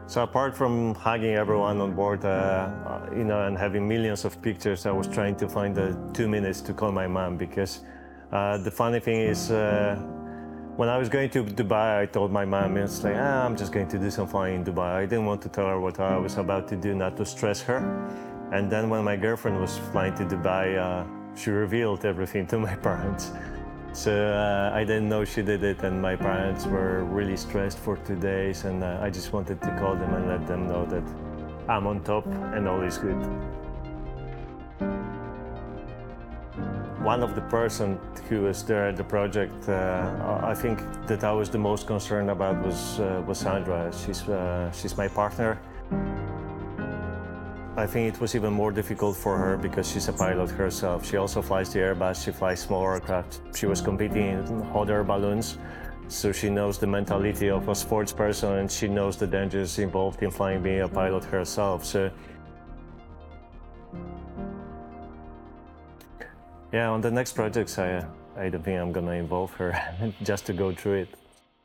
So apart from hugging everyone on board, and having millions of pictures, I was trying to find 2 minutes to call my mom because the funny thing is, when I was going to Dubai, I told my mom, it's like, I'm just going to do some flying in Dubai. I didn't want to tell her what I was about to do, not to stress her. And then when my girlfriend was flying to Dubai, she revealed everything to my parents. So I didn't know she did it, and my parents were really stressed for 2 days, and I just wanted to call them and let them know that I'm on top and all is good. One of the person who was there at the project, I think that I was the most concerned about was Sandra. She's my partner. I think it was even more difficult for her because she's a pilot herself. She also flies the Airbus, she flies small aircraft. She was competing in hot air balloons, so she knows the mentality of a sports person and she knows the dangers involved in flying being a pilot herself. So, yeah, on the next projects, I don't think I'm gonna involve her just to go through it.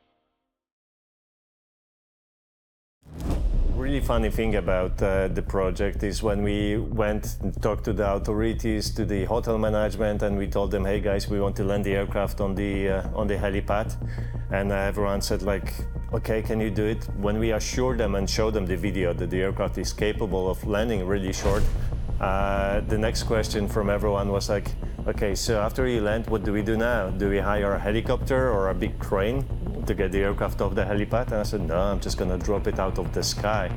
Really funny thing about the project is when we went and talked to the authorities, to the hotel management, and we told them, hey guys, we want to land the aircraft on the helipad, and everyone said like, okay, can you do it? When we assured them and showed them the video that the aircraft is capable of landing really short, the next question from everyone was like, okay, so after you land, what do we do now? Do we hire a helicopter or a big crane to get the aircraft off the helipad? And I said, no, I'm just gonna drop it out of the sky.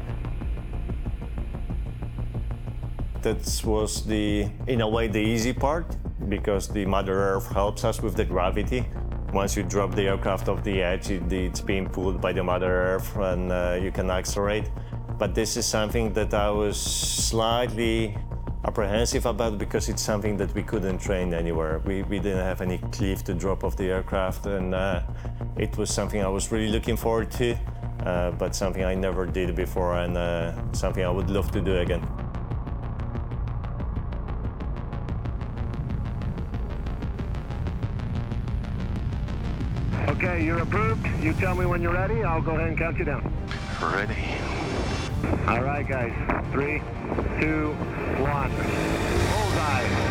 That was in a way, the easy part, because the Mother Earth helps us with the gravity. Once you drop the aircraft off the edge, it's being pulled by the Mother Earth and you can accelerate. But this is something that I was slightly apprehensive about because it's something that we couldn't train anywhere. We didn't have any cliff to drop off the aircraft, and it was something I was really looking forward to, but something I never did before, and something I would love to do again. Okay, you're approved. You tell me when you're ready. I'll go ahead and count you down. Ready. All right, guys. 3, 2, 1. Bullseye.